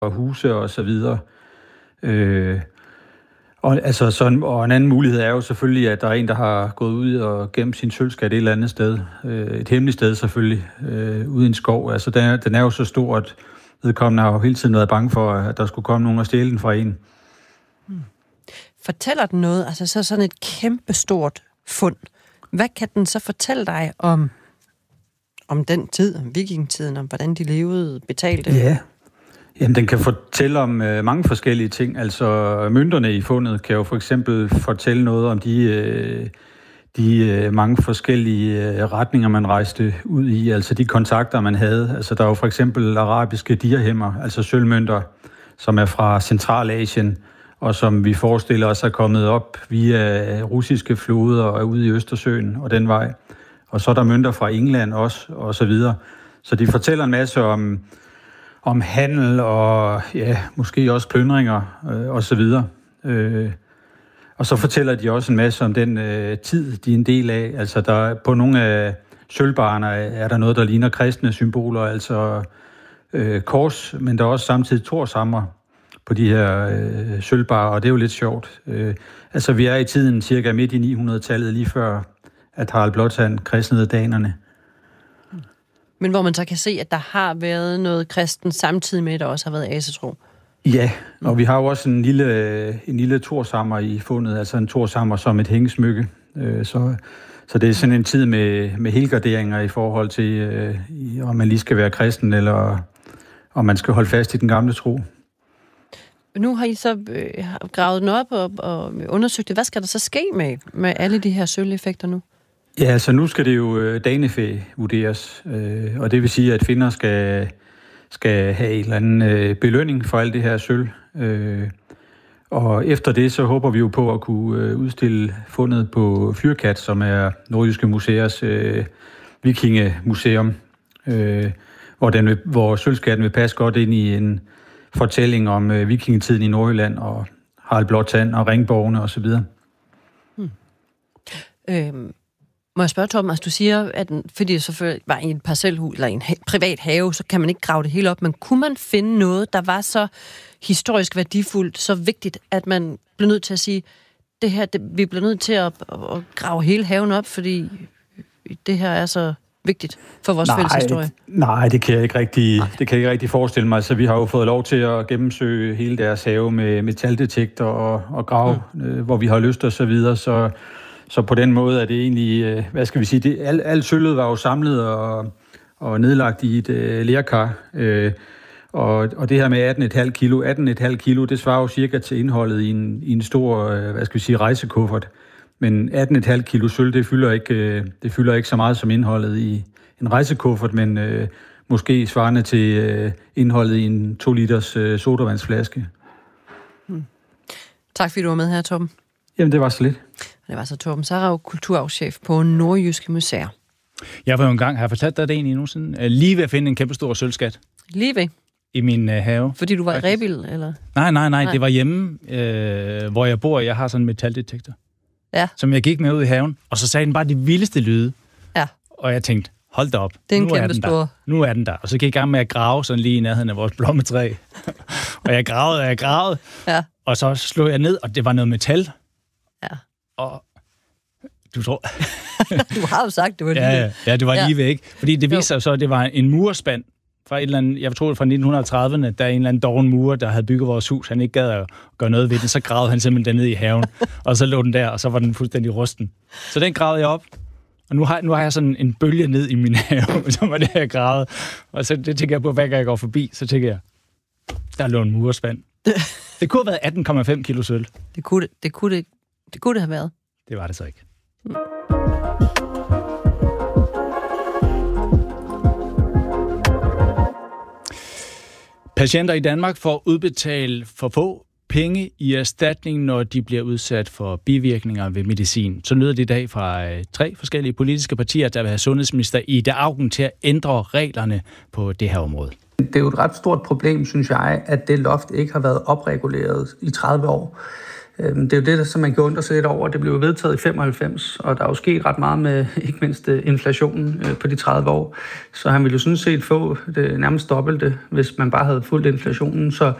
og huse og så videre. Og en anden mulighed er jo selvfølgelig, at der er en, der har gået ud og gemt sin sølvskat et eller andet sted. Et hemmeligt sted selvfølgelig, ude i en skov. Altså den er jo så stor, at vedkommende har jo hele tiden været bange for, at der skulle komme nogen og stjæle den fra en. Fortæller den noget? Altså så sådan et kæmpestort fund. Hvad kan den så fortælle dig om den tid, om vikingetiden, om hvordan de levede, betalte? Ja. Jamen, den kan fortælle om mange forskellige ting. Altså, mønterne i fundet kan jo for eksempel fortælle noget om de mange forskellige retninger, man rejste ud i, altså de kontakter, man havde. Altså, der er jo for eksempel arabiske dirhemmer, altså sølvmønter, som er fra Centralasien, og som vi forestiller os er kommet op via russiske floder og ude i Østersøen og den vej. Og så er der mønter fra England også, og så videre. Så de fortæller en masse om handel og måske også plyndringer og så videre. Og så fortæller de også en masse om den tid, de er en del af. Altså der på nogle af sølvbarerne er der noget, der ligner kristne symboler, altså kors, men der er også samtidig torshammer på de her sølvbarer, og det er jo lidt sjovt. Altså vi er i tiden cirka midt i 900-tallet, lige før at Harald Blåtand kristnede danerne. Men hvor man så kan se, at der har været noget kristen samtidig med, at der også har været asetro. Ja, og vi har jo også en lille torshammer i fundet, altså en torshammer som et hængesmykke. Så det er sådan en tid med helgarderinger i forhold til, om man lige skal være kristen, eller om man skal holde fast i den gamle tro. Nu har I så gravet den op og undersøgt det. Hvad skal der så ske med alle de her sølveffekter nu? Ja, altså nu skal det jo danefæ vurderes, og det vil sige, at finder skal have en eller anden belønning for alt det her sølv. Og efter det, så håber vi jo på at kunne udstille fundet på Fyrkat, som er Nordjyske Museers vikingemuseum, hvor sølvskatten vil passe godt ind i en fortælling om vikingetiden i Nordjylland og Harald Blåtand og ringborgene osv. Må jeg spørge, Torben, altså du siger, at fordi det selvfølgelig var i en parcelhus eller en privat have, så kan man ikke grave det hele op, men kunne man finde noget, der var så historisk værdifuldt, så vigtigt, at man blev nødt til at sige, vi bliver nødt til at grave hele haven op, fordi det her er så vigtigt for vores fælles historie? Nej, det kan jeg ikke rigtig forestille mig. Så vi har jo fået lov til at gennemsøge hele deres have med metaldetektor og grave, hvor vi har lyst og så videre, så på den måde er det egentlig, hvad skal vi sige, alt sølvet var jo samlet og nedlagt i et lerkar. Og det her med 18,5 kilo, det svarer jo cirka til indholdet i en stor, hvad skal vi sige, rejsekuffert. Men 18,5 kilo sølv, det fylder ikke så meget som indholdet i en rejsekuffert, men måske svarende til indholdet i en 2 liters sodavandsflaske. Tak fordi du var med her, Torben. Jamen, det var så lidt. Det var så Torben Sarau, kulturarvschef på Nordjyske Museer. Jeg var jo engang, har jeg fortalt dig det egentlig nogensinde, lige ved at finde en kæmpe stor sølvskat. Lige ved? I min have. Fordi du var i Rebild, eller? Nej, det var hjemme, hvor jeg bor. Jeg har sådan en metaldetektor, som jeg gik med ud i haven, og så sagde den bare de vildeste lyde. Ja. Og jeg tænkte, hold da op, det er en kæmpe stor. Nu er den der. Og så gik jeg i gang med at grave sådan lige i nærheden af vores blommetræ. Og jeg gravede. Ja. Og så slog jeg ned, og det var noget metal. Ja. Og du tror... Du har jo sagt, det var lige ved. Ja, det var lige ved, ikke? Fordi det viser sig så, at det var en murspand fra et eller andet, jeg tror det fra 1930'erne, der er en eller anden doven murer, der havde bygget vores hus. Han ikke gad at gøre noget ved den, så gravede han simpelthen den ned i haven. Og så lå den der, og så var den fuldstændig rusten. Så den gravede jeg op. Og nu har jeg sådan en bølge ned i min have, som var det, jeg gravede. Og så det tænker jeg på, hver gang jeg går forbi, så tænker jeg, der lå en murspand. Det kunne have været 18,5 kilo sølv. Det kunne det have været. Det var det så ikke. Patienter i Danmark får udbetalt for få penge i erstatning, når de bliver udsat for bivirkninger ved medicin. Så lyder det i dag fra 3 forskellige politiske partier, der vil have sundhedsminister Ida Auken til at ændre reglerne på det her område. Det er jo et ret stort problem, synes jeg, at det loft ikke har været opreguleret i 30 år. Det er jo det, som man kan undre sig lidt over. Det blev vedtaget i 95, og der er jo sket ret meget med ikke mindst inflationen på de 30 år. Så han ville jo sådan set få det nærmest dobbelte, hvis man bare havde fulgt inflationen. Så